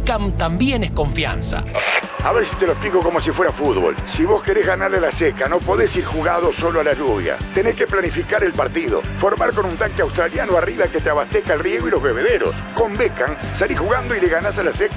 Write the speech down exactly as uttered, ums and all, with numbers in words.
Beckham también es confianza. A ver si te lo explico como si fuera fútbol. Si vos querés ganarle a la seca, no podés ir jugado solo a la lluvia. Tenés que planificar el partido. Formar con un tanque australiano arriba que te abastezca el riego y los bebederos. Con Beckham salís jugando y le ganás a la seca.